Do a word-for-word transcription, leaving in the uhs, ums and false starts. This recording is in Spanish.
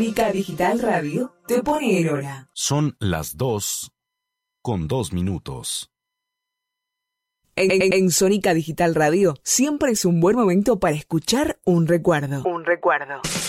Sónica Digital Radio te pone en hora. Son las dos con dos minutos. En, en, en Sónica Digital Radio siempre es un buen momento para escuchar un recuerdo. Un recuerdo.